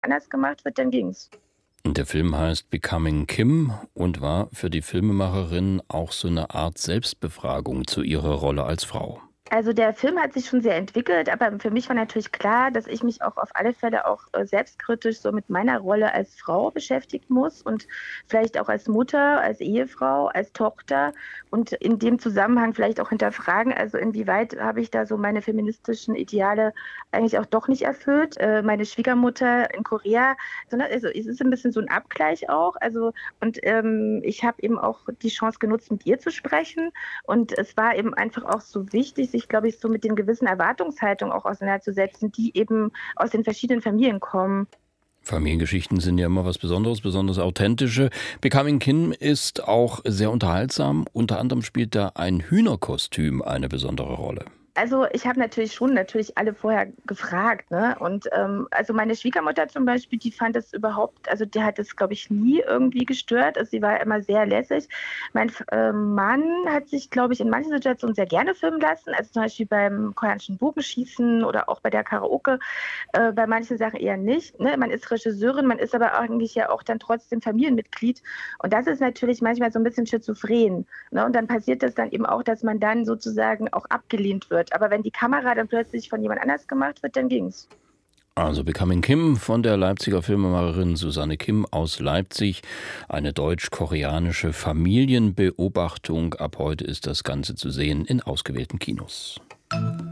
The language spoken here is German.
anders gemacht wird, dann ging's. Der Film heißt Becoming Kim und war für die Filmemacherin auch so eine Art Selbstbefragung zu ihrer Rolle als Frau. Also, der Film hat sich schon sehr entwickelt, aber für mich war natürlich klar, dass ich mich auch auf alle Fälle auch, selbstkritisch so mit meiner Rolle als Frau beschäftigen muss und vielleicht auch als Mutter, als Ehefrau, als Tochter und in dem Zusammenhang vielleicht auch hinterfragen, also, inwieweit habe ich da so meine feministischen Ideale eigentlich auch doch nicht erfüllt. Meine Schwiegermutter in Korea, sondern also, es ist ein bisschen so ein Abgleich auch. Also und, ich habe eben auch die Chance genutzt, mit ihr zu sprechen und es war eben einfach auch so wichtig, sich, glaube ich, so mit den gewissen Erwartungshaltungen auch auseinanderzusetzen, die eben aus den verschiedenen Familien kommen. Familiengeschichten sind ja immer was Besonderes, besonders authentische. Becoming Kim ist auch sehr unterhaltsam. Unter anderem spielt da ein Hühnerkostüm eine besondere Rolle. Also, ich habe natürlich alle vorher gefragt, ne? Und, also, meine Schwiegermutter zum Beispiel, die fand das überhaupt also, die hat das, glaube ich, nie irgendwie gestört. Also, sie war immer sehr lässig. Mann hat sich, glaube ich, in manchen Situationen sehr gerne filmen lassen, also, zum Beispiel beim koreanischen Bogenschießen oder auch bei der Karaoke, bei manchen Sachen eher nicht, ne? Man ist Regisseurin, man ist aber eigentlich ja auch dann trotzdem Familienmitglied. Und das ist natürlich manchmal so ein bisschen schizophren, ne? Und dann passiert das dann eben auch, dass man dann sozusagen auch abgelehnt wird. Aber wenn die Kamera dann plötzlich von jemand anders gemacht wird, dann ging's. Also Becoming Kim von der Leipziger Filmemacherin Susanne Kim aus Leipzig. Eine deutsch-koreanische Familienbeobachtung. Ab heute ist das Ganze zu sehen in ausgewählten Kinos.